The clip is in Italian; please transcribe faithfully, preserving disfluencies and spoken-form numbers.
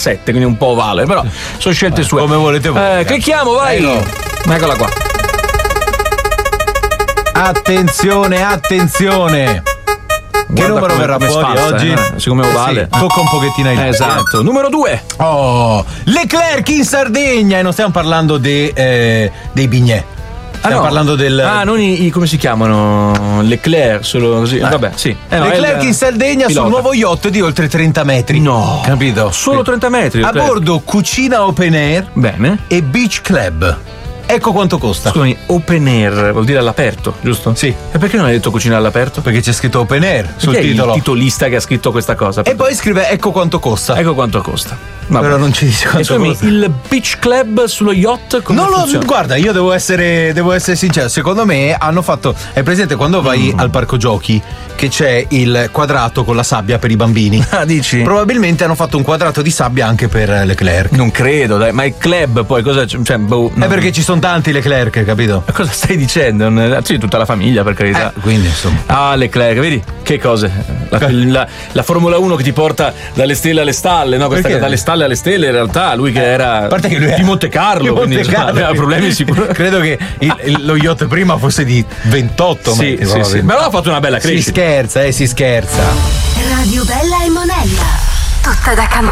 sette, quindi un po' ovale, però sono scelte sue. Come volete voi. Eh, clicchiamo, vai. Prego. Eccola qua. Attenzione, attenzione. Che Guarda numero come- verrà come fuori spazza, oggi? eh, siccome è ovale. Sì, tocca un pochettino ai Eh, lati. esatto. Numero due. Oh, Leclerc in Sardegna, e non stiamo parlando de, eh, dei bignè. Stiamo Ah, no. parlando del Ah, non i, i- come si chiamano? Leclerc, solo così. Vabbè, sì. Eh, no, è Leclerc il- in Sardegna pilota. sul nuovo yacht di oltre trenta metri. No. Capito? Solo trenta metri. A Leclerc. bordo cucina open air Bene. e beach club. Ecco quanto costa. Scusami, open air vuol dire all'aperto, giusto? Sì. E perché non hai detto cucina all'aperto? Perché c'è scritto open air sul Chi è titolo. il titolista che ha scritto questa cosa? E poi scrive ecco quanto costa. Ecco quanto costa. Vabbè. Però non ci dice E quanto scusami, costa. il beach club sullo yacht come Non lo, funziona? guarda, io devo essere, devo essere sincero. Secondo me hanno fatto. È presente quando vai Mm. al parco giochi che c'è il quadrato con la sabbia per i bambini? Ah, dici? Probabilmente hanno fatto un quadrato di sabbia anche per Leclerc. Non credo, dai, ma il club poi cosa c'è? Cioè, boh, È no. perché ci sono tanti Leclerc, capito? Ma cosa stai dicendo? Non- Sì, tutta la famiglia, per carità. Eh, quindi insomma. Ah, Leclerc, vedi che cose? La, la- la Formula uno che ti porta dalle stelle alle stalle, no? Questa Perché? dalle stalle alle stelle, in realtà, lui che era A parte che lui di Monte Carlo, di quindi Monte insomma, Carlo, aveva problemi sicuro. Credo che il- il- lo yacht prima fosse di ventotto Sì, metri. sì, proprio. sì. Però ha fatto una bella Si crescita. scherza, eh, si scherza. Radio Bella e Monella. Tutta da cantare.